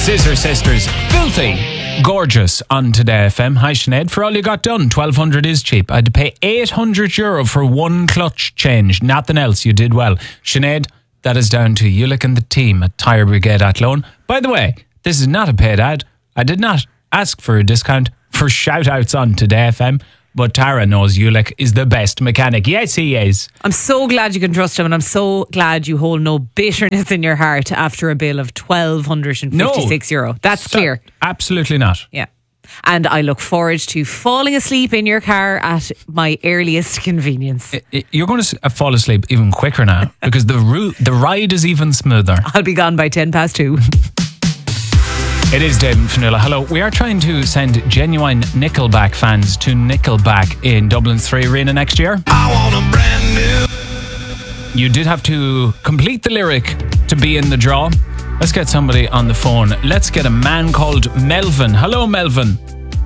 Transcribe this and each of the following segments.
Scissor Sisters, Filthy, Gorgeous on Today FM. Hi Sinead, for all you got done, 1,200 is cheap. I had to pay €800 for one clutch change, nothing else. You did well. Sinead, that is down to Ulick and the team at Tyre Brigade Athlone. By the way, this is not a paid ad. I did not ask for a discount for shout-outs on Today FM, but Tara knows Ulick is the best mechanic. Yes, he is. I'm so glad you can trust him, and I'm so glad you hold no bitterness in your heart after a bill of €1,256. That's clear. Absolutely not. Yeah. And I look forward to falling asleep in your car at my earliest convenience. You're going to fall asleep even quicker now because the ride is even smoother. I'll be gone by 2:10. It is Dave and Fionnuala. Hello. We are trying to send genuine Nickelback fans to Nickelback in Dublin's 3 Arena next year. I want a brand new. You did have to complete the lyric to be in the draw. Let's get somebody on the phone. Let's get a man called Melvin. Hello, Melvin.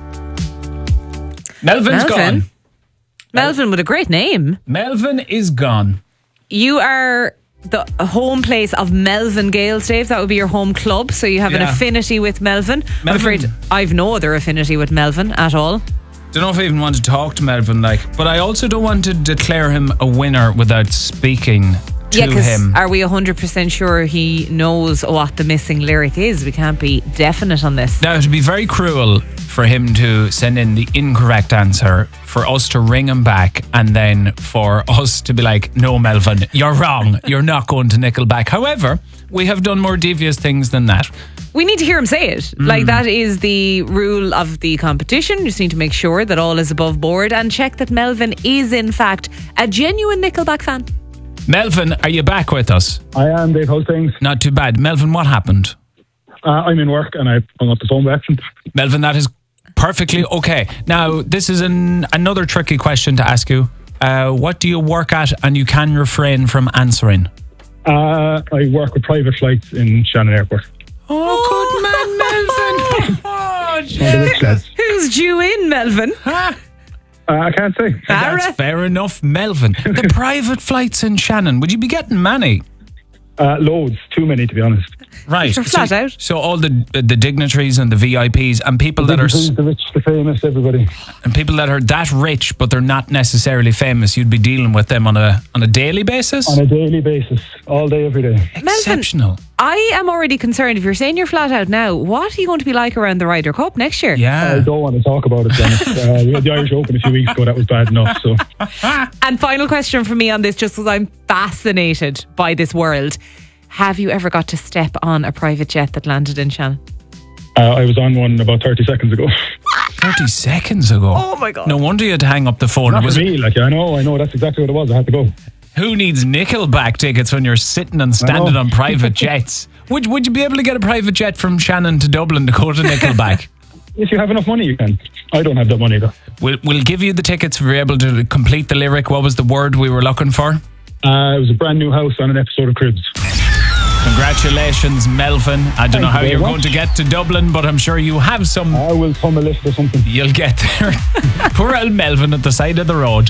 Melvin's gone. Melvin with a great name. Melvin is gone. You are the home place of Melvin Gales, Dave. That would be your home club, so you have an affinity with Melvin. I'm afraid I've no other affinity with Melvin at all. Don't know if I even want to talk to Melvin, but I also don't want to declare him a winner without speaking to him. Are we 100% sure he knows what the missing lyric is? We can't be definite on this. Now, it'd be very cruel for him to send in the incorrect answer, for us to ring him back, and then for us to be like, no, Melvin, you're wrong. You're not going to Nickelback. However, we have done more devious things than that. We need to hear him say it. Like, that is the rule of the competition. You just need to make sure that all is above board and check that Melvin is, in fact, a genuine Nickelback fan. Melvin, are you back with us? I am, Dave. How's things? Not too bad. Melvin, what happened? I'm in work and I hung up the phone by accident. Melvin, that is perfectly okay. Now, this is another tricky question to ask you. What do you work at and you can refrain from answering? I work with private flights in Shannon Airport. Oh, good man, Melvin. Oh, who's due in, Melvin? I can't say. That's fair enough, Melvin. The private flights in Shannon, would you be getting many? Loads. Too many, to be honest. Right. You're flat out. So all the dignitaries and the VIPs and people that are... The rich, the famous, everybody. And people that are that rich, but they're not necessarily famous, you'd be dealing with them on a daily basis? On a daily basis. All day, every day. Exceptional. Melvin, I am already concerned. If you're saying you're flat out now, what are you going to be like around the Ryder Cup next year? Yeah. I don't want to talk about it, Dennis. We had the Irish Open a few weeks ago. That was bad enough. So. And final question for me on this, just because I'm fascinated by this world. Have you ever got to step on a private jet that landed in Shannon? I was on one about 30 seconds ago. 30 seconds ago? Oh my God. No wonder you had to hang up the phone. Not for me, I know, that's exactly what it was. I had to go. Who needs Nickelback tickets when you're sitting and standing on private jets? Would you be able to get a private jet from Shannon to Dublin to go to Nickelback? If you have enough money, you can. I don't have that money, though. We'll give you the tickets if you're able to complete the lyric. What was the word we were looking for? It was a brand new house on an episode of Cribs. Congratulations, Melvin. I don't know how you're going to get to Dublin, but I'm sure you have some. I will thumb a lift or something. You'll get there. Poor old Melvin at the side of the road.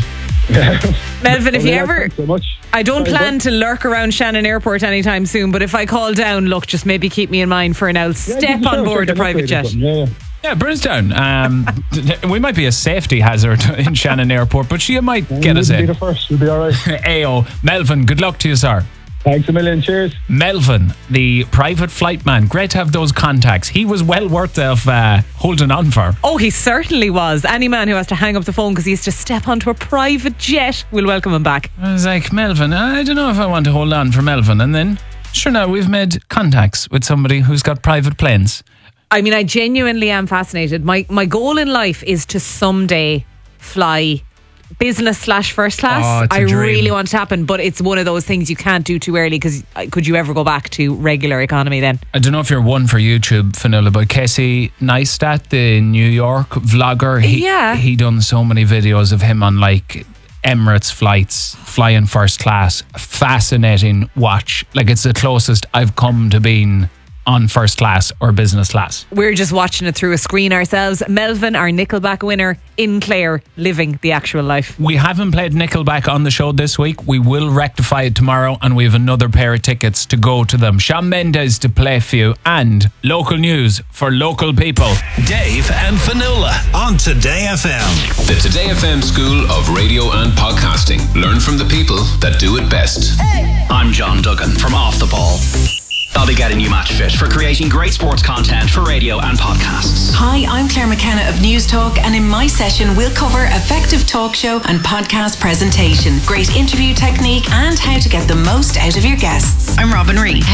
Melvin, if you ever... Thanks so much. I don't plan to lurk around Shannon Airport anytime soon, but if I call down, look, just maybe keep me in mind for an old step on board a private jet. Yeah, Brimstown. We might be a safety hazard in Shannon Airport, but she might get us in. Be the first. We'll be all right. Ayo. Melvin, good luck to you, sir. Thanks a million. Cheers. Melvin, the private flight man. Great to have those contacts. He was well worth of holding on for. Oh, he certainly was. Any man who has to hang up the phone because he has to step onto a private jet, we'll welcome him back. I was like, Melvin, I don't know if I want to hold on for Melvin. And then, sure, now we've made contacts with somebody who's got private planes. I mean, I genuinely am fascinated. My goal in life is to someday fly business/first class. I really want it to happen, but it's one of those things you can't do too early, because could you ever go back to regular economy then? I don't know if you're one for YouTube, Fionnuala, but Casey Neistat, the New York vlogger, he done so many videos of him on like Emirates flights, flying first class. Fascinating watch. Like, it's the closest I've come to being on first class or business class. We're just watching it through a screen ourselves. Melvin, our Nickelback winner in Clare, living the actual life. We haven't played Nickelback on the show this week. We will rectify it tomorrow, and we have another pair of tickets to go to them. Shawn Mendes to play for you, and local news for local people. Dave and Fionnuala on Today FM. The Today FM School of Radio and Podcasting. Learn from the people that do it best. I'm John Duggan from Off the Ball. I'll be getting you match fit for creating great sports content for radio and podcasts. Hi, I'm Claire McKenna of News Talk, and in my session we'll cover effective talk show and podcast presentation, great interview technique, and how to get the most out of your guests. I'm Robin Reid.